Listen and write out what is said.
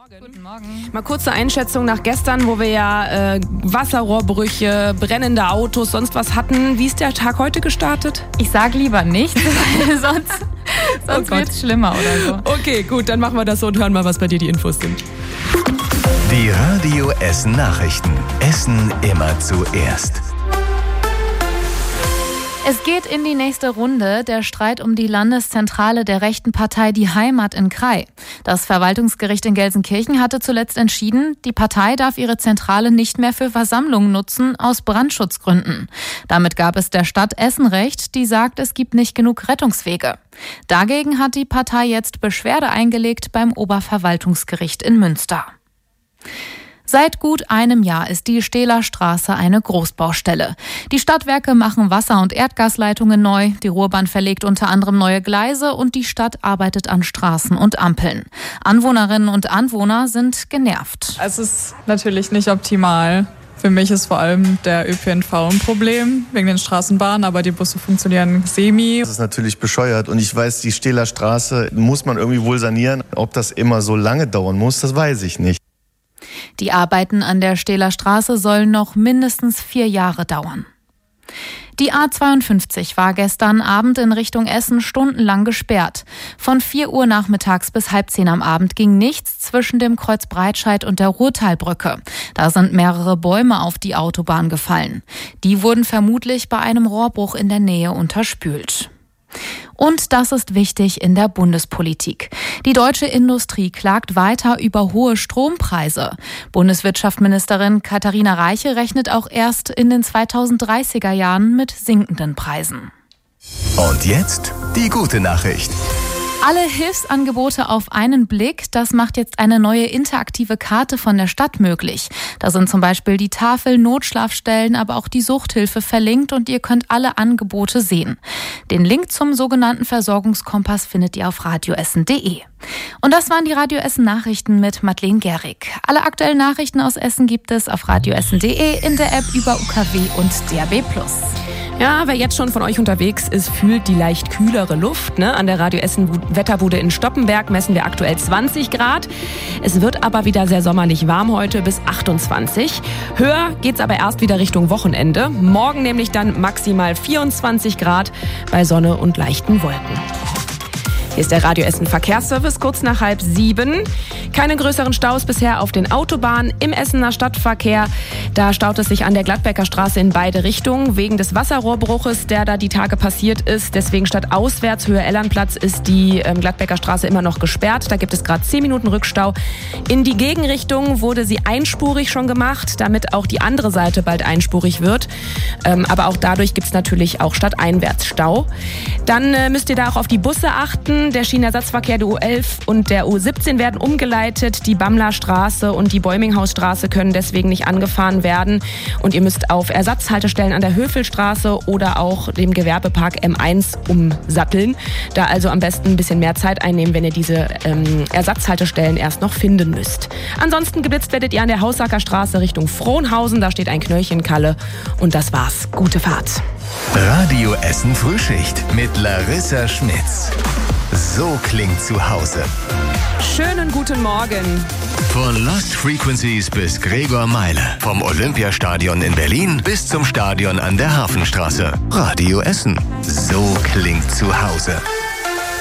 Guten Morgen. Mal kurze Einschätzung nach gestern, wo wir ja Wasserrohrbrüche, brennende Autos, sonst was hatten. Wie ist der Tag heute gestartet? Ich sag lieber nichts, sonst wird es schlimmer oder so. Okay, gut, dann machen wir das so und hören mal, was bei dir die Infos sind. Die Radio Essen Nachrichten. Essen immer zuerst. Es geht in die nächste Runde, der Streit um die Landeszentrale der rechten Partei Die Heimat in Krai. Das Verwaltungsgericht in Gelsenkirchen hatte zuletzt entschieden, die Partei darf ihre Zentrale nicht mehr für Versammlungen nutzen, aus Brandschutzgründen. Damit gab es der Stadt Essen recht, die sagt, es gibt nicht genug Rettungswege. Dagegen hat die Partei jetzt Beschwerde eingelegt beim Oberverwaltungsgericht in Münster. Seit gut einem Jahr ist die Stehler Straße eine Großbaustelle. Die Stadtwerke machen Wasser- und Erdgasleitungen neu, die Ruhrbahn verlegt unter anderem neue Gleise und die Stadt arbeitet an Straßen und Ampeln. Anwohnerinnen und Anwohner sind genervt. Es ist natürlich nicht optimal. Für mich ist vor allem der ÖPNV ein Problem, wegen den Straßenbahnen, aber die Busse funktionieren semi. Das ist natürlich bescheuert und ich weiß, die Stehler Straße muss man irgendwie wohl sanieren. Ob das immer so lange dauern muss, das weiß ich nicht. Die Arbeiten an der Stehler Straße sollen noch mindestens 4 Jahre dauern. Die A52 war gestern Abend in Richtung Essen stundenlang gesperrt. Von 4 Uhr nachmittags bis 9:30 am Abend ging nichts zwischen dem Kreuz Breitscheid und der Ruhrtalbrücke. Da sind mehrere Bäume auf die Autobahn gefallen. Die wurden vermutlich bei einem Rohrbruch in der Nähe unterspült. Und das ist wichtig in der Bundespolitik. Die deutsche Industrie klagt weiter über hohe Strompreise. Bundeswirtschaftsministerin Katharina Reiche rechnet auch erst in den 2030er Jahren mit sinkenden Preisen. Und jetzt die gute Nachricht. Alle Hilfsangebote auf einen Blick, das macht jetzt eine neue interaktive Karte von der Stadt möglich. Da sind zum Beispiel die Tafel, Notschlafstellen, aber auch die Suchthilfe verlinkt und ihr könnt alle Angebote sehen. Den Link zum sogenannten Versorgungskompass findet ihr auf radioessen.de. Und das waren die Radio Essen Nachrichten mit Madeleine Gehrig. Alle aktuellen Nachrichten aus Essen gibt es auf radioessen.de, in der App über UKW und DAB+. Ja, wer jetzt schon von euch unterwegs ist, fühlt die leicht kühlere Luft. An der Radio Essen Wetterbude in Stoppenberg messen wir aktuell 20 Grad. Es wird aber wieder sehr sommerlich warm heute bis 28. Höher geht's aber erst wieder Richtung Wochenende. Morgen nämlich dann maximal 24 Grad bei Sonne und leichten Wolken. Hier ist der Radio Essen Verkehrsservice, kurz nach 6:30. Keine größeren Staus bisher auf den Autobahnen. Im Essener Stadtverkehr, da staut es sich an der Gladbecker Straße in beide Richtungen. Wegen des Wasserrohrbruches, der da die Tage passiert ist. Deswegen statt auswärts, Höhe Ellernplatz, ist die Gladbecker Straße immer noch gesperrt. Da gibt es gerade 10 Minuten Rückstau. In die Gegenrichtung wurde sie einspurig schon gemacht, damit auch die andere Seite bald einspurig wird. Aber auch dadurch gibt es natürlich auch stadteinwärts Stau. Dann müsst ihr da auch auf die Busse achten. Der Schienenersatzverkehr der U11 und der U17 werden umgeleitet. Die Bamler Straße und die Bäuminghausstraße können deswegen nicht angefahren werden. Und ihr müsst auf Ersatzhaltestellen an der Höfelstraße oder auch dem Gewerbepark M1 umsatteln. Da also am besten ein bisschen mehr Zeit einnehmen, wenn ihr diese Ersatzhaltestellen erst noch finden müsst. Ansonsten geblitzt werdet ihr an der Haussacker Straße Richtung Frohnhausen. Da steht ein Knöllchen Kalle. Und das war's. Gute Fahrt. Radio Essen Frühschicht mit Larissa Schmitz. So klingt zu Hause. Schönen guten Morgen. Von Lost Frequencies bis Gregor Meile. Vom Olympiastadion in Berlin bis zum Stadion an der Hafenstraße. Radio Essen. So klingt zu Hause.